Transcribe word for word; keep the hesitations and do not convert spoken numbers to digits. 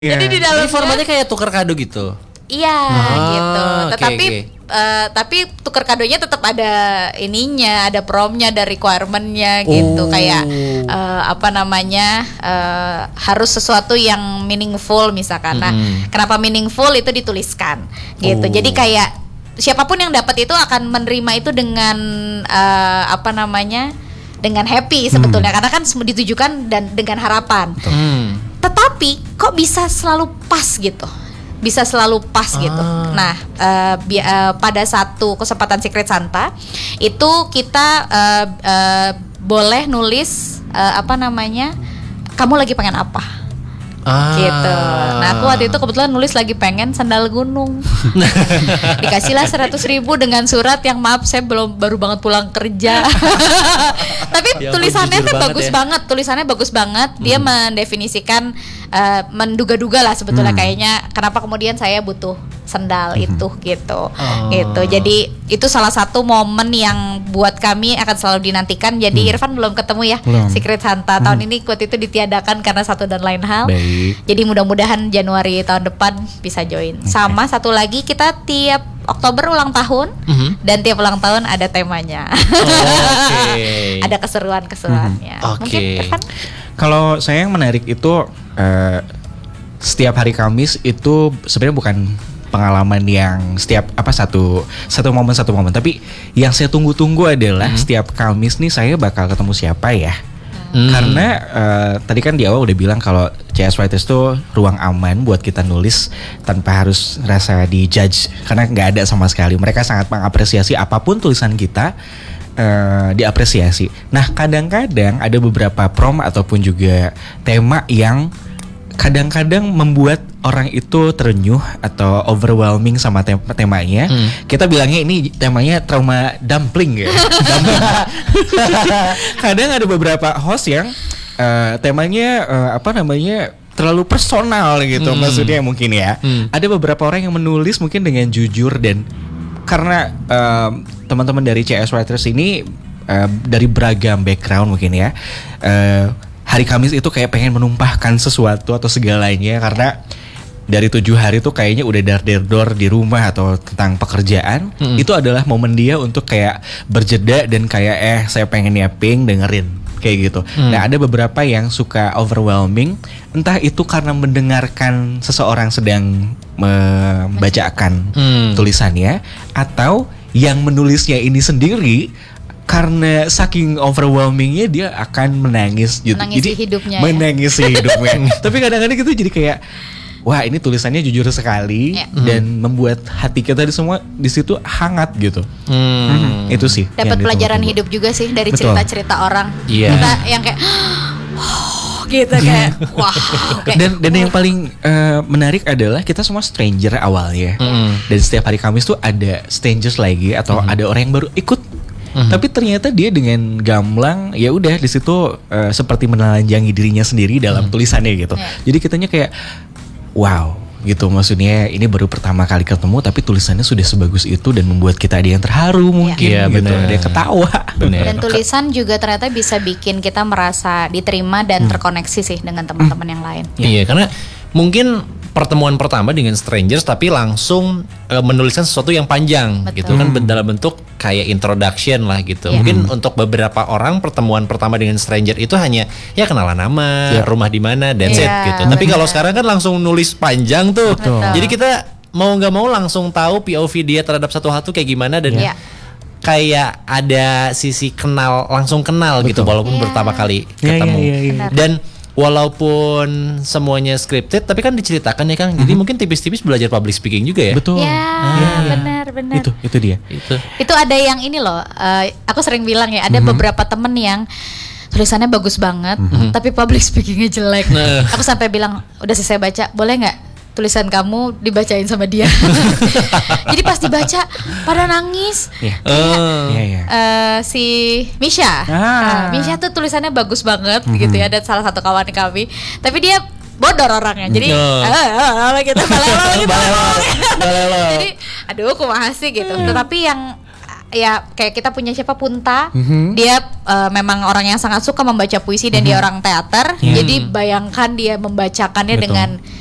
Jadi di dalamnya formatnya kayak tuker kado gitu. Iya ah, gitu. Tetapi okay, okay. Uh, tapi tuker kadonya tetap ada ininya, ada promnya, ada requirementnya gitu. Oh. Kayak uh, apa namanya uh, harus sesuatu yang meaningful misalkan. Nah, mm-hmm. kenapa meaningful itu dituliskan gitu. Oh. Jadi kayak siapapun yang dapat itu akan menerima itu dengan uh, apa namanya dengan happy sebetulnya, hmm. karena kan ditujukan dan dengan harapan. Hmm. Tetapi kok bisa selalu pas gitu? Bisa selalu pas ah. gitu. Nah, uh, bi- uh, pada satu kesempatan Secret Santa itu kita uh, uh, boleh nulis uh, apa namanya? Kamu lagi pengen apa? Ah. Gitu. Nah, aku waktu itu kebetulan nulis lagi pengen sandal gunung. Dikasihlah seratus ribu dengan surat yang maaf saya belum baru banget pulang kerja. Tapi ya, tulisannya tuh bagus ya. banget, tulisannya bagus banget. Dia hmm. mendefinisikan uh, menduga-duga lah sebetulnya hmm. kayaknya kenapa kemudian saya butuh sendal hmm. itu gitu. Oh. Gitu. Jadi itu salah satu momen yang buat kami akan selalu dinantikan. Jadi hmm. Irfan belum ketemu ya belum. Secret Santa tahun hmm. ini waktu itu ditiadakan karena satu dan lain hal. Baik. Jadi mudah-mudahan Januari tahun depan bisa join. Okay. Sama satu lagi kita tiap Oktober ulang tahun mm-hmm. dan tiap ulang tahun ada temanya. Oh, okay. Ada keseruan-keseruannya. Mm-hmm. Oke. Okay. Kalau saya yang menarik itu uh, setiap hari Kamis itu sebenarnya bukan pengalaman yang setiap apa satu satu momen satu momen, tapi yang saya tunggu-tunggu adalah mm-hmm. setiap Kamis nih saya bakal ketemu siapa ya. Hmm. Karena uh, tadi kan di awal udah bilang kalau C S Writers tuh ruang aman buat kita nulis tanpa harus rasa dijudge, karena nggak ada sama sekali. Mereka sangat mengapresiasi apapun tulisan kita, uh, diapresiasi. Nah, kadang-kadang ada beberapa prom ataupun juga tema yang kadang-kadang membuat orang itu terenyuh atau overwhelming sama tem- temanya. Hmm. Kita bilangnya ini temanya trauma dumpling ya. Kadang ada beberapa host yang uh, temanya uh, apa namanya terlalu personal gitu, hmm. maksudnya mungkin ya. Hmm. Ada beberapa orang yang menulis mungkin dengan jujur, dan karena uh, teman-teman dari C S Writers ini uh, dari beragam background mungkin ya. Uh, Hari Kamis itu kayak pengen menumpahkan sesuatu atau segalanya, karena dari tujuh hari tuh kayaknya udah dar-der-dor di rumah atau tentang pekerjaan. Hmm. Itu adalah momen dia untuk kayak berjeda dan kayak eh saya pengen nyiapin dengerin kayak gitu. Hmm. Nah, ada beberapa yang suka overwhelming, entah itu karena mendengarkan seseorang sedang membacakan hmm. tulisannya, atau yang menulisnya ini sendiri karena saking overwhelmingnya dia akan menangis gitu. Menangisi jadi hidupnya menangisi ya? hidupnya. Tapi kadang-kadang gitu jadi kayak wah, ini tulisannya jujur sekali ya. Dan hmm. membuat hati kita di semua di situ hangat gitu. Hmm. Hmm, itu sih. Dapat pelajaran hidup juga sih dari Betul. cerita-cerita orang. Yeah. Kita yang kayak oh, gitu kayak wah. Kayak, dan dan yang paling uh, menarik adalah kita semua stranger awalnya. Hmm. Dan setiap hari Kamis tuh ada strangers lagi atau hmm. ada orang yang baru ikut. Mm-hmm. Tapi ternyata dia dengan gamblang ya udah di situ uh, seperti menelanjangi dirinya sendiri dalam mm. tulisannya gitu. Yeah. Jadi kitanya kayak wow gitu, maksudnya ini baru pertama kali ketemu tapi tulisannya sudah sebagus itu dan membuat kita ada yang terharu mungkin yeah. gitu, ada yang ketawa. Bener. Dan tulisan juga ternyata bisa bikin kita merasa diterima dan mm. terkoneksi sih dengan teman-teman mm. yang lain. Iya, yeah, karena mungkin pertemuan pertama dengan strangers tapi langsung e, menuliskan sesuatu yang panjang. Betul. Gitu kan dalam bentuk kayak introduction lah gitu. Yeah. Mungkin untuk beberapa orang pertemuan pertama dengan stranger itu hanya ya kenalan nama, yeah. rumah di mana, that's yeah. it gitu. Tapi kalau sekarang kan langsung nulis panjang tuh. Betul. Jadi kita mau nggak mau langsung tahu P O V dia terhadap satu hal tuh kayak gimana, dan yeah. kayak ada sisi kenal, langsung kenal Betul. gitu walaupun yeah. pertama kali ketemu. Yeah, yeah, yeah, yeah. Dan walaupun semuanya scripted, tapi kan diceritakan ya Kang. Jadi mm-hmm. mungkin tipis-tipis belajar public speaking juga ya. Betul. Ya, ah, benar-benar. Itu, itu dia. Itu. Itu ada yang ini loh. Uh, aku sering bilang ya, ada mm-hmm. beberapa temen yang tulisannya bagus banget, mm-hmm. tapi public speakingnya jelek. Nah. Aku sampai bilang, udah selesai baca, boleh nggak tulisan kamu dibacain sama dia? Jadi pas dibaca pada nangis. Yeah. Kayak uh. yeah, yeah. Uh, si Misha, ah. uh, Misha tuh tulisannya bagus banget mm-hmm. gitu ya. Dan salah satu kawan kami, tapi dia bodor orangnya. Jadi, oh. uh, uh, gitu, balelo gitu. Jadi, aduh, kumaha sih gitu. Mm. Tetapi yang ya kayak kita punya siapa Punta, mm-hmm. dia uh, memang orang yang sangat suka membaca puisi dan mm-hmm. dia orang teater. Yeah. Jadi bayangkan dia membacakannya Betul. dengan